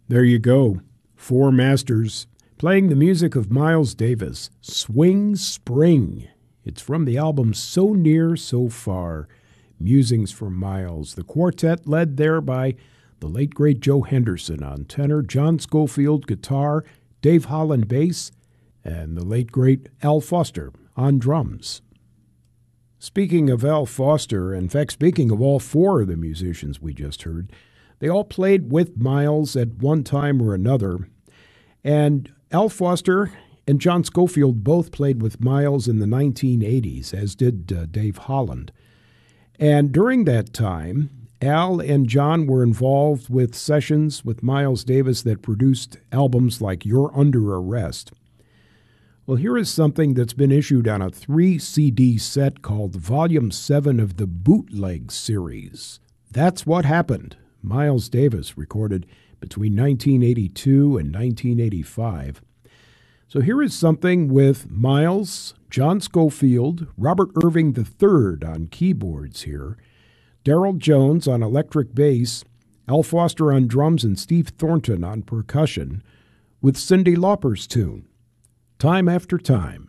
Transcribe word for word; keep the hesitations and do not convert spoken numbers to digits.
There you go. Four masters playing the music of Miles Davis, Swing Spring. It's from the album So Near, So Far, Musings from Miles. The quartet led there by the late great Joe Henderson on tenor, John Schofield guitar, Dave Holland bass, and the late great Al Foster on drums. Speaking of Al Foster, in fact, speaking of all four of the musicians we just heard, they all played with Miles at one time or another. And Al Foster and John Schofield both played with Miles in the nineteen eighties, as did uh, Dave Holland. And during that time, Al and John were involved with sessions with Miles Davis that produced albums like You're Under Arrest. Well, here is something that's been issued on a three C D set called Volume seven of the Bootleg series. That's What Happened. Miles Davis recorded between nineteen eighty-two and nineteen eighty-five. So here is something with Miles, John Schofield, Robert Irving the third on keyboards here, Darryl Jones on electric bass, Al Foster on drums, and Steve Thornton on percussion, with Cyndi Lauper's tune, Time After Time.